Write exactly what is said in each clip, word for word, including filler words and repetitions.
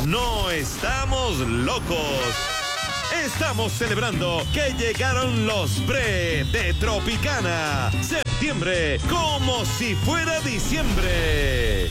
No estamos locos. Estamos celebrando que llegaron los Bre de Tropicana. Septiembre, como si fuera diciembre.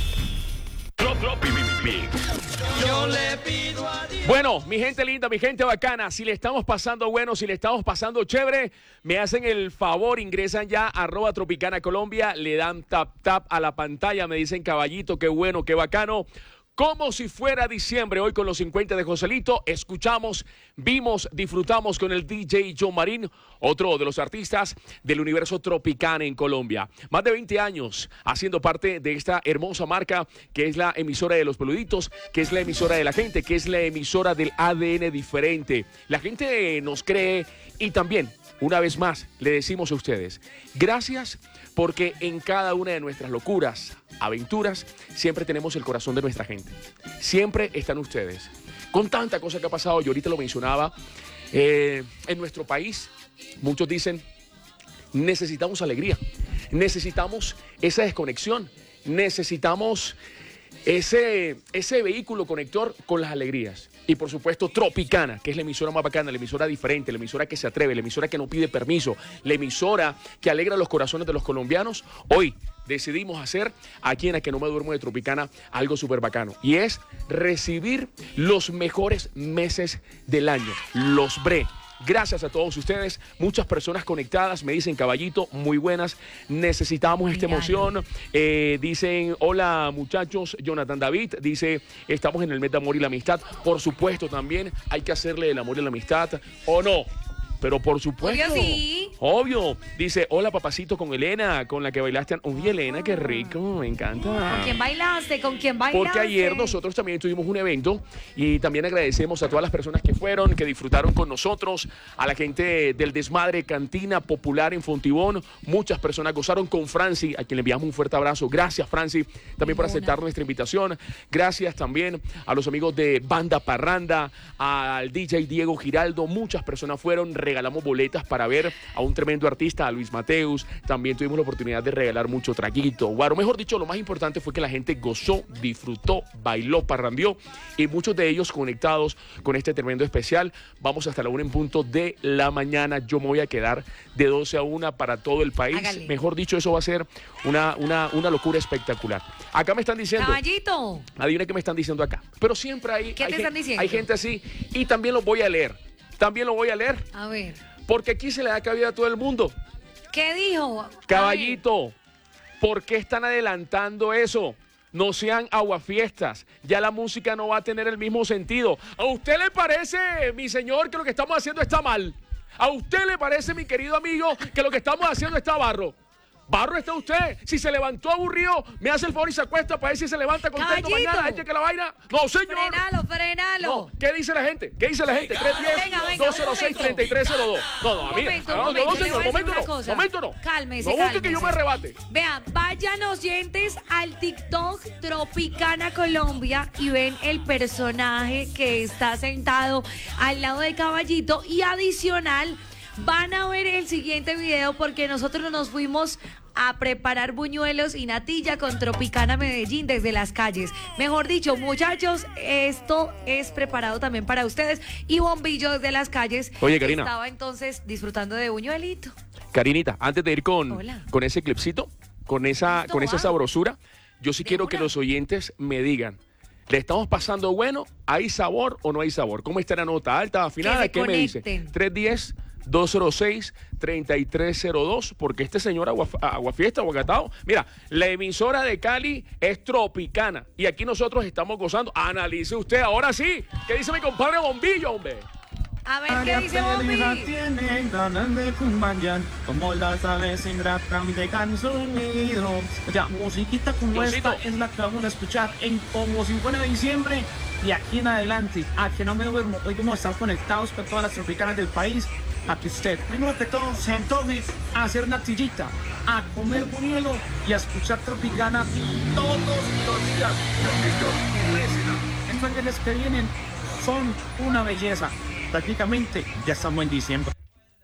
Yo le pido a Dios. Bueno, mi gente linda, mi gente bacana, si le estamos pasando bueno, si le estamos pasando chévere, me hacen el favor, ingresan ya a arroba Tropicana Colombia, le dan tap tap a la pantalla, me dicen caballito, qué bueno, qué bacano. Como si fuera diciembre, hoy con los cincuenta de Joselito, escuchamos, vimos, disfrutamos con el D J John Marín, otro de los artistas del universo Tropicana en Colombia. Más de veinte años haciendo parte de esta hermosa marca que es la emisora de los peluditos, que es la emisora de la gente, que es la emisora del A D N diferente. La gente nos cree y también, una vez más, le decimos a ustedes, gracias porque en cada una de nuestras locuras, aventuras, siempre tenemos el corazón de nuestra gente. Siempre están ustedes. Con tanta cosa que ha pasado, yo ahorita lo mencionaba, eh, en nuestro país, muchos dicen, necesitamos alegría, necesitamos esa desconexión, necesitamos ese, ese vehículo conector con las alegrías. Y por supuesto Tropicana, que es la emisora más bacana, la emisora diferente, la emisora que se atreve, la emisora que no pide permiso, la emisora que alegra los corazones de los colombianos. Hoy decidimos hacer aquí en A Que No Me Duermo de Tropicana algo súper bacano. Y es recibir los mejores meses del año, los Bre. Gracias a todos ustedes, muchas personas conectadas, me dicen caballito, muy buenas, necesitamos esta emoción, eh, dicen hola muchachos, Jonathan David, dice estamos en el mes de amor y la amistad, por supuesto también hay que hacerle el amor y la amistad, ¿o no? Pero por supuesto. Obvio, sí. Obvio. Dice, hola papacito con Elena, con la que bailaste. Uy, Elena, qué rico, me encanta. ¿Con quién bailaste? ¿Con quién bailaste? Porque ayer nosotros también tuvimos un evento y también agradecemos a todas las personas que fueron, que disfrutaron con nosotros, a la gente del Desmadre Cantina Popular en Fontibón. Muchas personas gozaron con Franci, a quien le enviamos un fuerte abrazo. Gracias, Franci, también por aceptar nuestra invitación. Gracias también a los amigos de Banda Parranda, al D J Diego Giraldo. Muchas personas fueron, regalamos boletas para ver a un tremendo artista, a Luis Mateus. También tuvimos la oportunidad de regalar mucho traguito, guaro. Mejor dicho, lo más importante fue que la gente gozó, disfrutó, bailó, parrandió y muchos de ellos conectados con este tremendo especial. Vamos hasta la una en punto de la mañana. Yo me voy a quedar de doce a una para todo el país. Hágale. Mejor dicho, eso va a ser una, una, una locura espectacular. Acá me están diciendo... Caballito. Adivina qué me están diciendo acá. Pero siempre hay... ¿Qué hay te gen- están diciendo? Hay gente así y también lo voy a leer. También lo voy a leer. A ver. Porque aquí se le da cabida a todo el mundo. ¿Qué dijo? Caballito, ¿por qué están adelantando eso? No sean aguafiestas. Ya la música no va a tener el mismo sentido. ¿A usted le parece, mi señor, que lo que estamos haciendo está mal? ¿A usted le parece, mi querido amigo, que lo que estamos haciendo está barro? Barro está usted. Si se levantó aburrido, me hace el favor y se acuesta para ver si se levanta contento Caballito. mañana. Hay que la vaina. No, señor. Frenalo, frenalo. No, ¿qué dice la gente? ¿Qué dice la gente? tres uno Venga, cero, venga, dos cero seis, tres tres cero dos. No, no, a mí. Momento, No, no, momento, no, le voy señor, a decir momento una no. cosa. Momento no. Cálmese, No busque que yo cálmese. me arrebate. Vean, vayan oyentes al TikTok Tropicana Colombia y ven el personaje que está sentado al lado de Caballito y adicional van a ver el siguiente video porque nosotros nos fuimos a preparar buñuelos y natilla con Tropicana Medellín desde las calles. Mejor dicho, muchachos, esto es preparado también para ustedes y Bombillo desde las calles. Oye, Karina. Estaba entonces disfrutando de buñuelito. Karinita, antes de ir con, Hola. con ese clipcito, con esa, Listo, con esa va. sabrosura, yo sí De quiero una. que los oyentes me digan, ¿le estamos pasando bueno? ¿Hay sabor o no hay sabor? ¿Cómo está la nota? ¿Alta, afinada? Que se ¿Qué me dice? conecten. tres uno cero, dos cero seis, tres tres cero dos, porque este señor agua, Aguafiesta, Aguacatao, mira, la emisora de Cali es Tropicana y aquí nosotros estamos gozando. Analice usted, ahora sí. ¿Qué dice mi compadre Bombillo, hombre? A ver qué dice Bombi. Tienen ganas de cumbayar, como las aves ingratas dejan su nido. Ya, musiquita como Diosito. esta es la que vamos a escuchar en Como si fuera diciembre y aquí en adelante. A Que No Me Duermo, hoy vamos a estar conectados con todas las tropicanas del país. A que usted, primero que todo, se antoje a hacer natillita, a comer buñuelo y a escuchar Tropicana todos los días. Estos ángeles que vienen son una belleza. Prácticamente ya estamos en diciembre.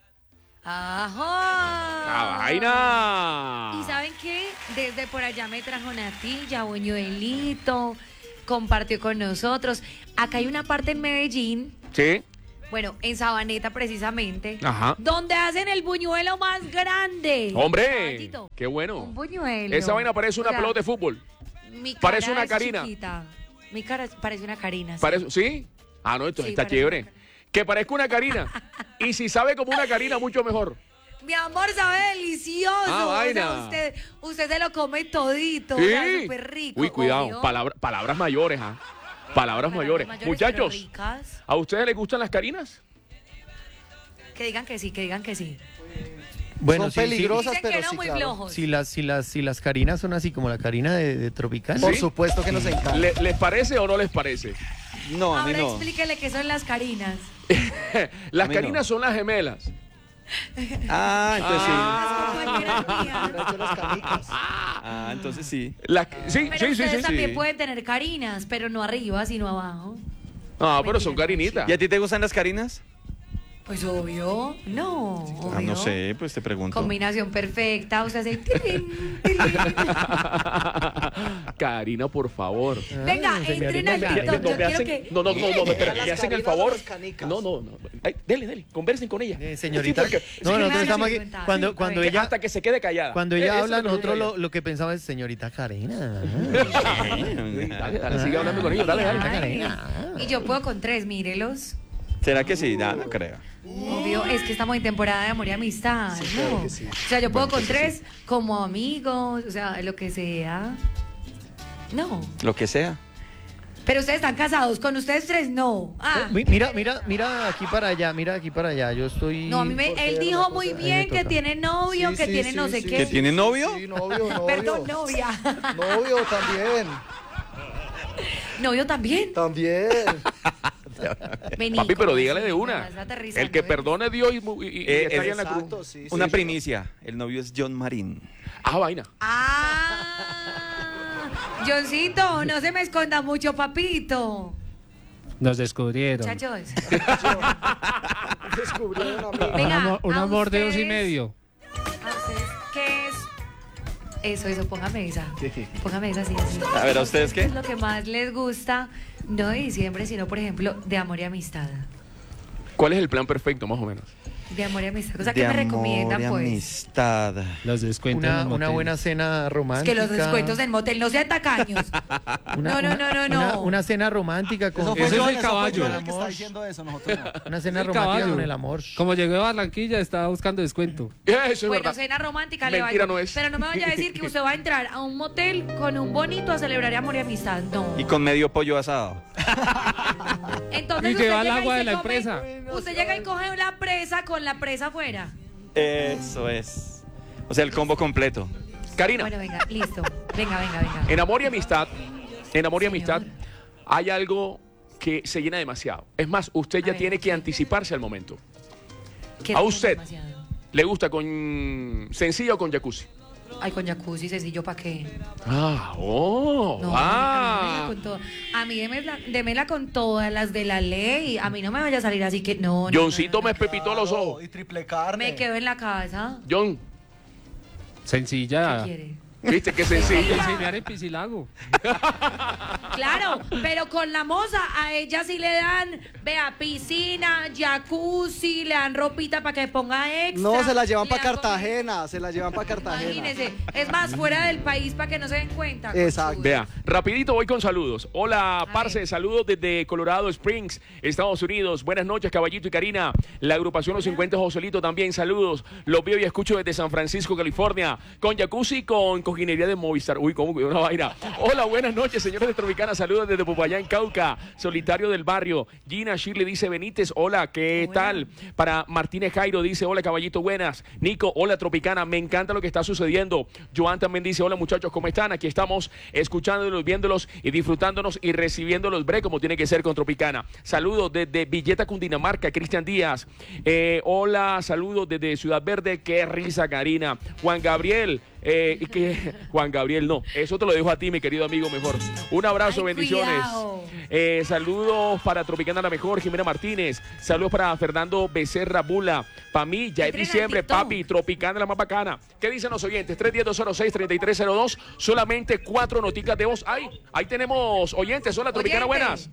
¡Ajá! ¡La vaina! ¿Y saben qué? Desde por allá me trajo natilla, buñuelito. compartió con nosotros. Acá hay una parte en Medellín, Sí. bueno, en Sabaneta precisamente, Ajá. donde hacen el buñuelo más grande. ¡Hombre! Caballito, ¡Qué bueno! un buñuelo. Esa vaina parece una O sea, pelota de fútbol. mi cara parece una es Karina. chiquita. Mi cara es- parece una Karina. sí. Parece, ¿sí? Ah, no, entonces Sí, está parece chévere. una Que parezca una Karina. Y si sabe como una Karina, mucho mejor. Mi amor, sabe delicioso. Ah, O sea, vaina. usted, usted se lo come todito. Sí. O sea, súper rico. Uy, cuidado. obvio. Palabra- palabras mayores, ¿ah? Palabras mayores. pero Muchachos, ricas. ¿a ustedes les gustan las Karinas? Que digan que sí, que digan que sí. Bueno, Son sí, sí. peligrosas, Dicen que pero no, sí, muy claro. flojos. Si las, si las, si las Karinas son así como la Karina de, de Tropicana. Por ¿Sí? supuesto que nos encanta. ¿Le- ¿Les parece o no les parece? No, a mí Ahora no. explíquele qué son las Karinas. Las A mí no. Karinas son las gemelas. Ah, entonces Ah. Las compañeras mías. sí. Las canicas. pues, Ah, entonces sí. Las- sí, Pero sí, sí, ustedes sí. también sí. pueden tener Karinas, pero no arriba, sino abajo. Ah, pero son Mentira, Karinitas. ¿Y a ti te gustan las Karinas? Pues obvio. No, obvio. Ah, no sé, pues te pregunto. Combinación perfecta. O sea, se... tilín, tilín. Karina, por favor. Venga, Ah, señorita, entren al venga, TikTok. No, Yo me quiero hacen- que... no, no, no, no, espera, ¿Las me hacen el Karinas o favor. las canicas? No, no, no. Ay, dele, dele, conversen con ella. Eh, señorita, Sí, porque- no, me nosotros van a estamos aquí. preguntar. Cuando, Sí, cuando a ver. ella, hasta que se quede callada. cuando Eh, ella eso habla, es lo que nosotros ella- lo, lo que pensamos es señorita Karina. Sí, Dale, dale, sigue hablando con ellos, dale, dale. Ay, Karina. y yo puedo con tres, mírelos. ¿Será que sí? No, no creo. Obvio, es que estamos en temporada de amor y amistad, ¿no? O sea, yo puedo con tres como amigos, o sea, lo que sea. No. Lo que sea. Pero ustedes están casados, con ustedes tres no. Ah. Mi- Mira, mira, mira aquí para allá, mira aquí para allá. Yo estoy. No, a mí me, él dijo muy bien que tiene novio, que tiene no sé qué. ¿Que tiene novio? Sí, novio, novio. Perdón, novia. Novio también. Novio también. También. Vení, Papi, pero ¿cómo dígale así? de Me una. vas aterrizando, El que ¿eh? perdone Dios y, y- y Eh, está ahí es- en la cruz. Exacto, sí, Una sí. primicia. El novio es John Marín. Ah, vaina. Ah. Johncito, no se me esconda mucho, papito. Nos descubrieron. Muchachos. Descubrieron a mí. Un Venga, amor, un a amor de dos y ustedes- medio. a ustedes, ¿qué es? Eso, eso, póngame esa. Póngame esa así, así. A ver, ¿a ustedes ¿Qué qué? es lo que más les gusta? No de diciembre, sino, por ejemplo, de amor y amistad. ¿Cuál es el plan perfecto, más o menos? De amor y amistad. O sea, De ¿qué me amor recomiendan, y pues? amistad. Los descuentos. en Una, el una motel. buena cena Es romántica. que los descuentos en motel no sean tacaños. Una- no, no, no, no, una- no. Una, una cena romántica con. Eso es el caballo. el que está diciendo eso, nosotros no. Una cena El romántica caballo. con el amor. Como llegué a Barranquilla, estaba buscando descuento. Eso es Bueno, verdad. cena romántica le Mentira valgo. no es. Pero no me vaya a decir que usted va a entrar a un motel con un bonito a celebrar amor y amistad. No. Y con medio pollo asado. Entonces Y usted lleva el llega y agua se de la come- empresa. Usted llega y coge la presa con la presa afuera. Eso es. O sea, el combo completo. Karina, Bueno, venga, listo. Venga, venga, venga. en amor y amistad, en amor y Señor. amistad, hay algo que se llena demasiado. Es más, usted ya A ver, tiene que ¿qué? anticiparse al momento. ¿Qué a tiene usted. demasiado? ¿Le gusta con sencillo o con jacuzzi? Ay, con jacuzzi, sencillo, ¿para qué? Ah, oh, No, ah. a mí, démela con todo. A mí démela, démela con todas las de la ley. A mí no me vaya a salir así que no. no, Johncito no, no, me pepitó los Claro, ojos. Y triple no. carne. Me quedo en la casa. John, Sencilla. ¿Qué quiere? ¿viste qué sencillo? Enseñar en Piscilago. Claro, pero con la moza a ella sí le dan, vea, piscina, jacuzzi, le dan ropita para que ponga extra. No, se la llevan le para dan Cartagena. Se la llevan para comida. Cartagena. Imagínese, es más, fuera del país para que no se den cuenta. Exacto. conchudos. Vea, rapidito voy con saludos. Hola, A parce, ver. saludos desde Colorado Springs, Estados Unidos. Buenas noches, Caballito y Karina. La agrupación Los cincuenta, Joselito también, saludos. Los veo y escucho desde San Francisco, California, con jacuzzi, con cojinería de Movistar. Uy, cómo cuidó una vaina. Hola, buenas noches, señores de Tropicana, saludos desde Popayán, Cauca, solitario del barrio. Gina Shirley dice Benítez, hola, ¿qué Hola. tal? Para Martínez Jairo dice, hola, Caballito, buenas. Nico, hola, Tropicana, me encanta lo que está sucediendo. Joan también dice, hola, muchachos, ¿cómo están? Aquí estamos escuchándolos, viéndolos y disfrutándonos y recibiendo los breaks como tiene que ser con Tropicana. Saludos desde Villeta, Cundinamarca, Cristian Díaz. Eh, hola, saludos desde Ciudad Verde, qué risa, Karina. Juan Gabriel, Eh, y que Juan Gabriel no. Eso te lo dejo a ti, mi querido amigo, mejor. Un abrazo, Ay, bendiciones. cuidado. Eh, saludos para Tropicana la mejor, Jimena Martínez. Saludos para Fernando Becerra Bula. Para mí, ya es Entren al diciembre, TikTok. papi. Tropicana la más bacana. ¿Qué dicen los oyentes? tres diez, dos cero seis, treinta y tres cero dos. Solamente cuatro noticas de voz. Ay, ahí tenemos oyentes. Hola, Tropicana, Oyente. buenas.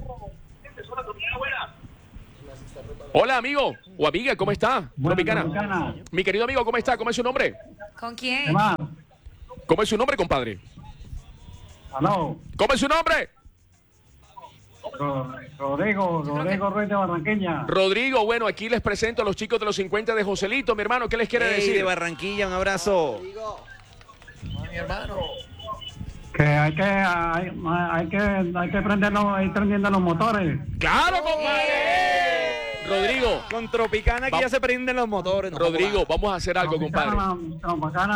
Hola, amigo o amiga, ¿cómo está? Tropicana. Tropicana. Mi querido amigo, ¿cómo está? ¿Cómo es su nombre? ¿Con ¿Qué quién? más? ¿Cómo es su nombre, compadre? Aló. ¿Cómo es su nombre? Ro- Rodrigo, Rodrigo Ruiz de Barranquilla. Rodrigo, bueno, aquí les presento a los chicos de los cincuenta de Joselito, mi hermano, ¿qué les quiere Ey, decir? de Barranquilla, un abrazo. Que hay que, hay, hay que, hay que prenderlo, ir prendiendo los motores. ¡Claro, compadre! Rodrigo, Con Tropicana aquí Va- ya se prenden los motores. nos vamos Rodrigo, a- vamos a hacer algo, compadre. Tropicana, Tropicana